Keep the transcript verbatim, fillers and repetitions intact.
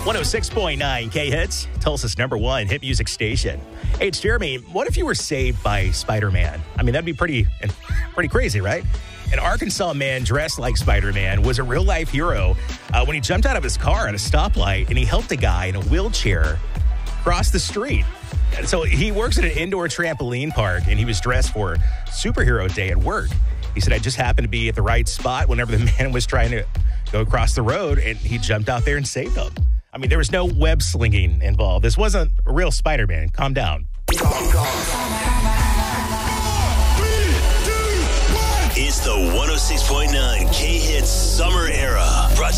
one oh six point nine K-Hits, Tulsa's number one hit music station. Hey, it's Jeremy. What if you were saved by Spider-Man? I mean, that'd be pretty, pretty crazy, right? An Arkansas man dressed like Spider-Man was a real-life hero uh, when he jumped out of his car at a stoplight and he helped a guy in a wheelchair cross the street. And so he works at an indoor trampoline park, and he was dressed for Superhero Day at work. He said, I just happened to be at the right spot whenever the man was trying to go across the road, and he jumped out there and saved him. I mean, there was no web slinging involved. This wasn't a real Spider-Man. Calm down. It's the one oh six point nine K-Hits Summer Era. Brought